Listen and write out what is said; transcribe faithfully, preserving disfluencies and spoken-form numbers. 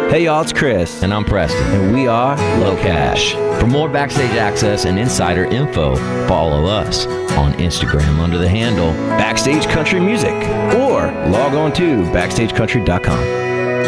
Hey y'all, it's Chris. And I'm Preston. And we are Low Cash. For more backstage access and insider info, follow us on Instagram under the handle Backstage Country Music or log on to backstage country dot com.